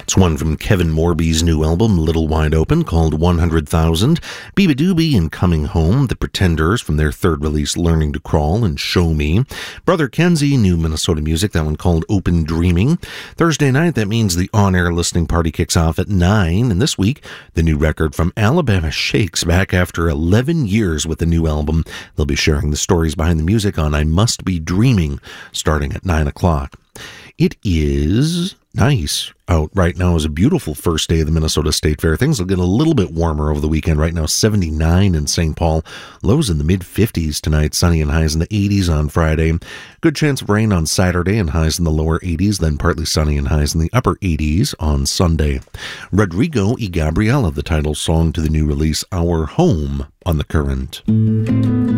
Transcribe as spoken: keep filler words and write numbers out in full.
It's one from Kevin Morby's new album, Little Wide Open, called one hundred thousand. Biba Doobie and Coming Home, The Pretenders from their third release, Learning to Crawl and Show Me. Brother Kenzie, new Minnesota music, that one called Open Dreaming. Thursday night, that means the on-air listening party kicks off at nine. And this week, the new record from Alabama Shakes, back after eleven years with a new album. They'll be sharing the stories behind the music on I Must Be Dreaming, starting at nine o'clock. It is nice out right now. Is a beautiful first day of the Minnesota State Fair. Things will get a little bit warmer over the weekend. Right now, seventy-nine in Saint Paul. Lows in the mid-fifties tonight. Sunny and highs in the eighties on Friday. Good chance of rain on Saturday and highs in the lower eighties. Then partly sunny and highs in the upper eighties on Sunday. Rodrigo y Gabriela, the title song to the new release, Our Home, on The Current.